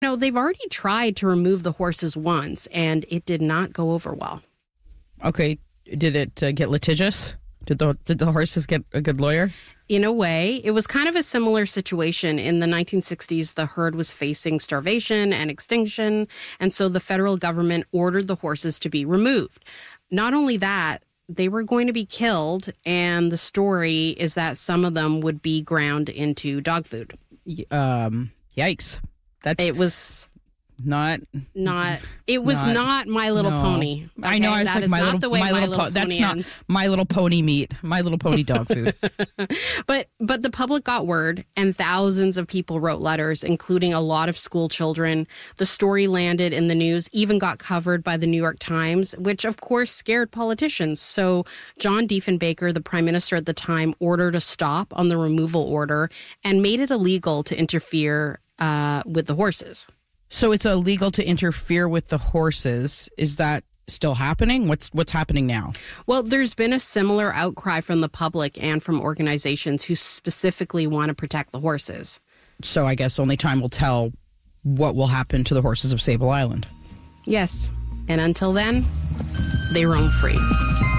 they've already tried to remove the horses once, and it did not go over well. Okay. Did it get litigious? Did the horses get a good lawyer? In a way, it was kind of a similar situation. In the 1960s, the herd was facing starvation and extinction, and so the federal government ordered the horses to be removed. Not only that, they were going to be killed, and the story is that some of them would be ground into dog food. Yikes. It was not My Little Pony. Okay? I know. I was that like, is not the way My Little Pony That's ends. not My Little Pony meat. My Little Pony dog food. But the public got word, and thousands of people wrote letters, including a lot of school children. The story landed in the news, even got covered by the New York Times, which of course scared politicians. So John Diefenbaker, the prime minister at the time, ordered a stop on the removal order and made it illegal to interfere with the horses. So it's illegal to interfere with the horses. Is that still happening? What's happening now? Well, there's been a similar outcry from the public and from organizations who specifically want to protect the horses. So I guess only time will tell what will happen to the horses of Sable Island. Yes. And until then, they roam free.